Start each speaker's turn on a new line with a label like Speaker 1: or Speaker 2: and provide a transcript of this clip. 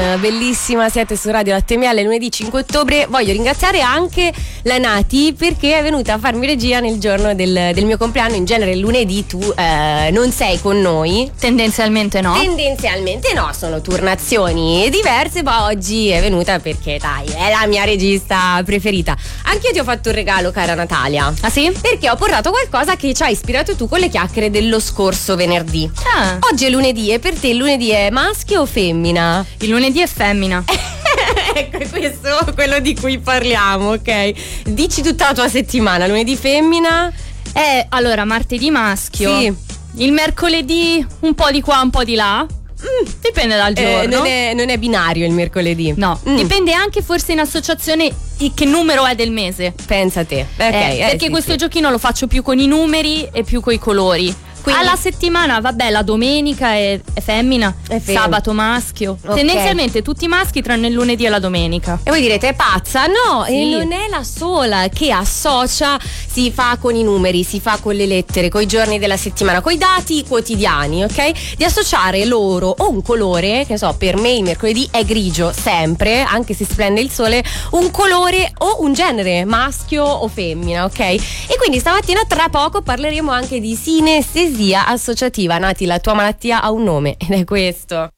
Speaker 1: bellissima, siete su Radio Latte Miele, lunedì 5 ottobre. Voglio ringraziare anche la Nati perché è venuta a farmi regia nel giorno del mio compleanno. In genere il lunedì tu non sei con noi.
Speaker 2: Tendenzialmente no.
Speaker 1: Tendenzialmente no, sono turnazioni diverse, ma oggi è venuta perché dai, è la mia regista preferita. Anche io ti ho fatto un regalo, cara Natalia.
Speaker 2: Ah sì?
Speaker 1: Perché ho portato qualcosa che ci ha ispirato tu con le chiacchiere dello scorso venerdì. Oggi è lunedì e per te il lunedì è maschio o femmina?
Speaker 2: Il lunedì è femmina.
Speaker 1: Ecco, questo è quello di cui parliamo, ok? Dici tutta la tua settimana, lunedì femmina?
Speaker 2: Allora, martedì maschio.
Speaker 1: Sì.
Speaker 2: Il mercoledì un po' di qua, un po' di là. Dipende dal giorno.
Speaker 1: Non è binario il mercoledì.
Speaker 2: No, dipende anche forse in associazione che numero è del mese.
Speaker 1: Pensa a te.
Speaker 2: Perché
Speaker 1: sì,
Speaker 2: questo
Speaker 1: sì.
Speaker 2: giochino lo faccio più con i numeri e più con i colori.
Speaker 1: Quindi,
Speaker 2: alla settimana, vabbè, la domenica è femmina, sabato maschio.
Speaker 1: Okay.
Speaker 2: Tendenzialmente tutti maschi tranne il lunedì e la domenica.
Speaker 1: E voi direte, è pazza? No,
Speaker 2: Sì.
Speaker 1: e non è la sola che associa, si fa con i numeri, si fa con le lettere, con i giorni della settimana, con i dati quotidiani, ok? Di associare loro o un colore, che so, per me il mercoledì è grigio, sempre, anche se splende il sole, un colore o un genere, maschio o femmina, ok? E quindi stamattina tra poco parleremo anche di sinestesia associativa. Nati, la tua malattia ha un nome ed è questo.